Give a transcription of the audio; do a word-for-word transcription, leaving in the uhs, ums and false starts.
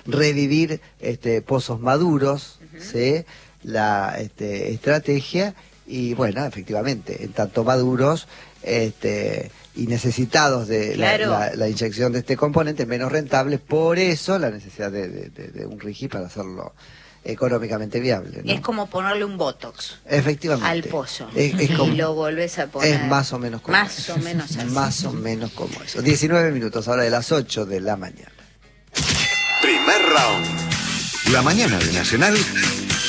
revivir este, pozos maduros, uh-huh. ¿sí? La este, estrategia, y bueno, efectivamente, en tanto maduros este, y necesitados de claro. la, la, la inyección de este componente, menos rentable, por eso la necesidad de, de, de, de un RIGI para hacerlo económicamente viable, ¿no? Es como ponerle un botox efectivamente al pozo es, es como, y lo volvés a poner. Es más o menos como más eso. o menos así. Más o menos como eso. diecinueve minutos, ahora de las ocho de la mañana. Primer round. La mañana de Nacional